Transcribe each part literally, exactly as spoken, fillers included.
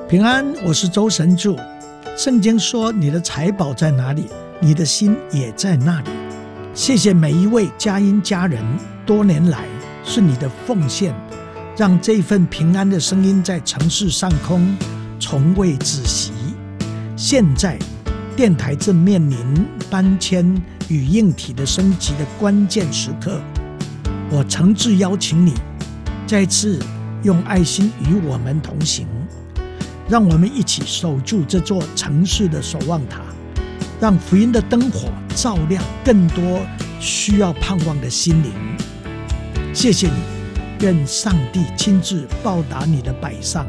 平安，我是周神助。圣经说，你的财宝在哪里，你的心也在那里。谢谢每一位佳音家人，多年来是你的奉献，让这份平安的声音在城市上空从未止息。现在电台正面临搬迁与硬体的升级的关键时刻，我诚挚邀请你再次用爱心与我们同行，让我们一起守住这座城市的守望塔，让福音的灯火照亮更多需要盼望的心灵。谢谢你，愿上帝亲自报答你的摆上。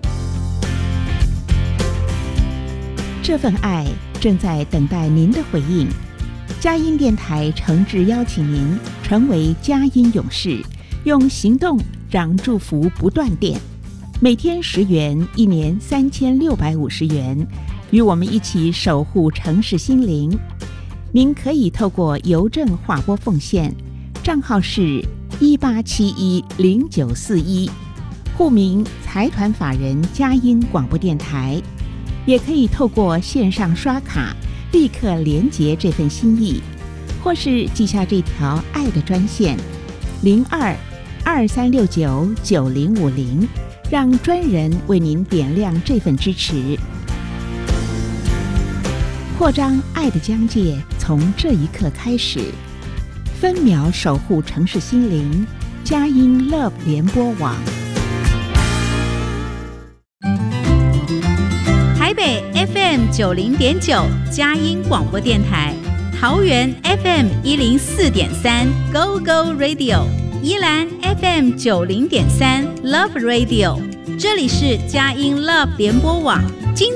这份爱正在等待您的回应。佳音电台诚挚邀请您成为佳音勇士，用行动让祝福不断电。每天十元，一年三千六百五十元，与我们一起守护城市心灵。您可以透过邮政划拨奉献，账号是一八七一零九四一，户名财团法人佳音广播电台。也可以透过线上刷卡，立刻连结这份心意，或是记下这条爱的专线零二二三六九九零五零，让专人为您点亮这份支持。扩张爱的疆界，从这一刻开始，分秒守护城市心灵。佳音 Love 联播网。 台北 F M 九零点九佳音广播电台，桃园 F M 一零四点三 Go Go Radio， 宜兰 F M 九零点三 Love Radio， 这里是佳音 Love 联播网。